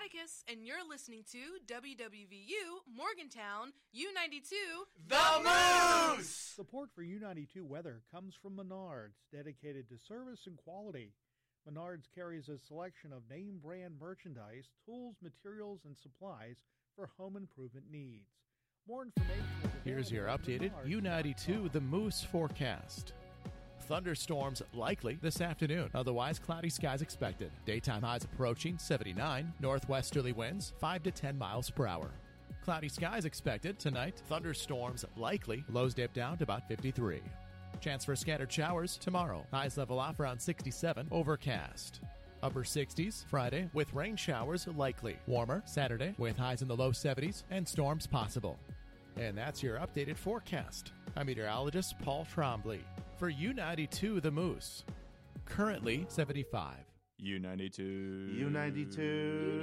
Ficus, and you're listening to WWVU Morgantown U92 The Moose! Support for U92 weather comes from Menards, dedicated to service and quality. Menards carries a selection of name brand merchandise, tools, materials, and supplies for home improvement needs. More information is Here's your available at updated U92 The Moose forecast. Thunderstorms likely this afternoon. Otherwise, cloudy skies expected. Daytime highs approaching 79. Northwesterly winds 5 to 10 miles per hour. Cloudy skies expected tonight. Thunderstorms likely. Lows dip down to about 53. Chance for scattered showers tomorrow. Highs level off around 67. Overcast. Upper 60s Friday with rain showers likely. Warmer Saturday with highs in the low 70s and storms possible. And that's your updated forecast. I'm meteorologist Paul Trombley for U92 The Moose. Currently 75. U92. U92.